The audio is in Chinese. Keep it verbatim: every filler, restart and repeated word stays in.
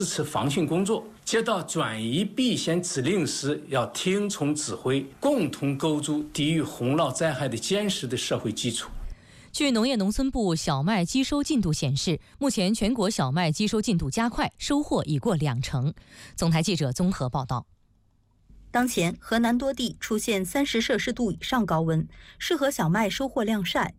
支持防汛工作，接到转移避险指令时要听从指挥，共同构筑抵御洪涝灾害的坚实的社会基础。 据农业农村部小麦机收进度显示，目前全国小麦机收进度加快，收获已过两成。总台记者综合报道。 当前河南多地出现三十摄氏度以上高温，适合小麦收获晾晒。